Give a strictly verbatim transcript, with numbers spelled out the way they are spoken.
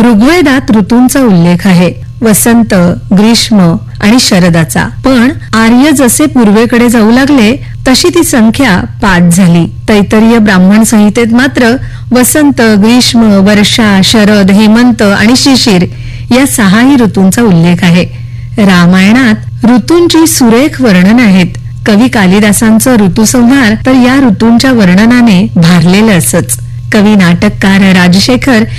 ऋग्वेदात ऋतूंचा उल्लेख आहे, वसंत, ग्रीष्म आणि शरदाचा. पण आर्य जसे पूर्वेकडे जाऊ लागले तशी ती संख्या पाच झाली. तैत्तिरीय ब्राह्मण संहितेत मात्र वसंत, ग्रीष्म, वर्षा, शरद, हेमंत आणि शिशिर या सहाही ऋतूंचा उल्लेख आहे. रामायणात ऋतूंची सुरेख वर्णन आहेत. कवी कालिदासांचं ऋतुसंहार तर या ऋतूंच्या वर्णनाने भारलेलं असच. कवी नाटककार राजशेखर